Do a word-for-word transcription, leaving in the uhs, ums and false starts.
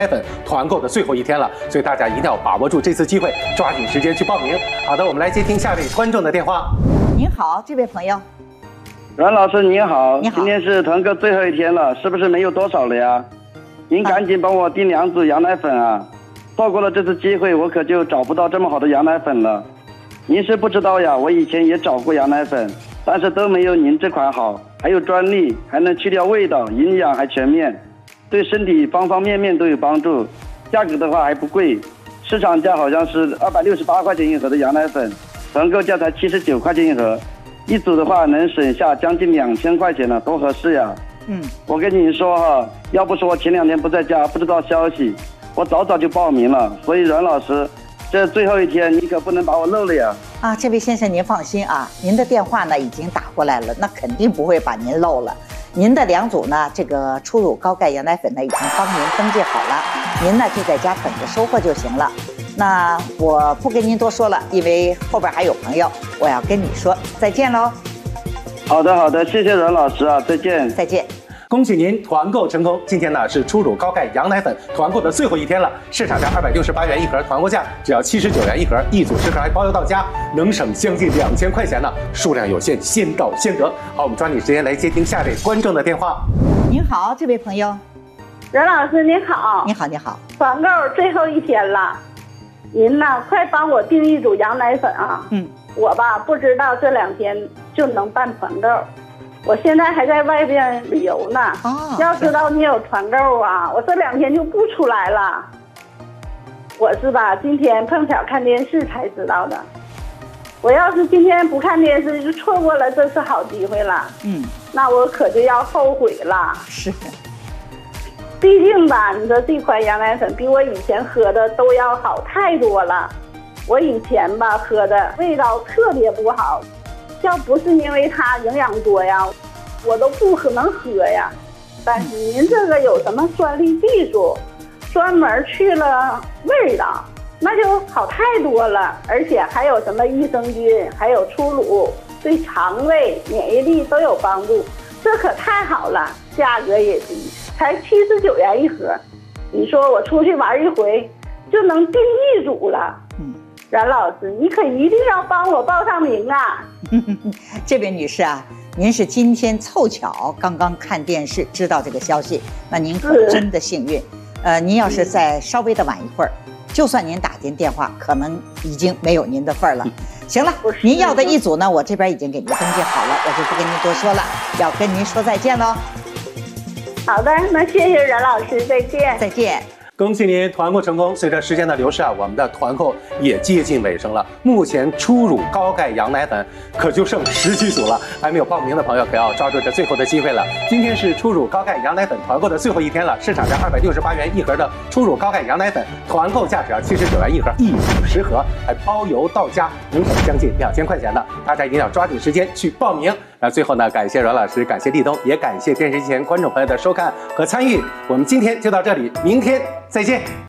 粉团购的最后一天了，所以大家一定要把握住这次机会，抓紧时间去报名。好的，我们来接听下位观众的电话。 您好，这位朋友。 阮老师您好， 你好， 今天是团购最后一天了，是不是没有多少了呀？您赶紧帮我订两组羊奶粉啊！错过了这次机会，我可就找不到这么好的羊奶粉了。您是不知道呀，我以前也找过羊奶粉，但是都没有您这款好，还有专利，还能去掉味道，营养还全面，对身体方方面面都有帮助。价格的话还不贵，市场价好像是二百六十八块钱一盒的羊奶粉，团购价才七十九块钱一盒，一组的话能省下将近两千块钱了，多合适呀！嗯，我跟你说哈，要不是我前两天不在家，不知道消息，我早早就报名了。所以阮老师，这最后一天你可不能把我漏了呀！ 啊，这位先生您放心啊，您的电话呢已经打过来了，那肯定不会把您漏了。您的两组呢，这个初乳高钙羊奶粉呢已经帮您登记好了，您呢就在家等着收货就行了。那我不跟您多说了，因为后边还有朋友，我要跟你说再见喽。 好的好的，谢谢阮老师啊，再见再见。 恭喜您团购成功！今天呢是初乳高钙羊奶粉团购的最后一天了，市场价二百六十八元一盒，团购价只要七十九元一盒，一组十盒还包邮到家，能省将近两千块钱呢。数量有限，先到先得。好，我们抓紧时间来接听下位观众的电话。 您好，这位朋友。 任老师您好。 你好，你好。 团购最后一天了，您呢快帮我订一组羊奶粉啊！嗯，我吧不知道这两天就能办团购。我现在还在外边旅游呢，哦，要知道你有团购啊，我这两天就不出来了。我是吧，今天碰巧看电视才知道的。我要是今天不看电视，就错过了这次好机会了。嗯，那我可就要后悔了。 是， 毕竟吧，你说这款羊奶粉比我以前喝的都要好太多了。我以前吧喝的味道特别不好。要不是因为它营养多呀，我都不可能喝呀。但是您这个有什么专利技术，专门去了味道，那就好太多了。而且还有什么益生菌，还有初乳，对肠胃、免疫力都有帮助，这可太好了。价格也低，才七十九元一盒。你说我出去玩一回，就能订一组了。嗯，冉老师，你可一定要帮我报上名啊！ 这位女士啊，您是今天凑巧刚刚看电视知道这个消息，那您可真的幸运。呃，您要是再稍微的晚一会儿，就算您打进电话，可能已经没有您的份儿了。行了，您要的一组呢，我这边已经给您登记好了，我就不跟您多说了，要跟您说再见喽。 好的，那谢谢冉老师，再见。 再见。 恭喜您团购成功！随着时间的流逝啊，我们的团购也接近尾声了。目前初乳高钙羊奶粉可就剩十几组了，还没有报名的朋友可要抓住这最后的机会了。今天是初乳高钙羊奶粉团购的最后一天了，市场价二百六十八元一盒的初乳高钙羊奶粉，团购价只要七十九元一盒，一组十盒，还包邮到家，能省将近两千块钱的。大家一定要抓紧时间去报名。那最后呢，感谢阮老师，感谢立冬，也感谢电视机前观众朋友的收看和参与。我们今天就到这里，明天再见。